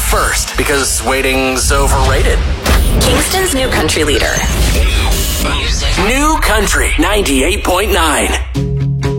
first because waiting's overrated. Kingston's new country leader. New Country 98.9.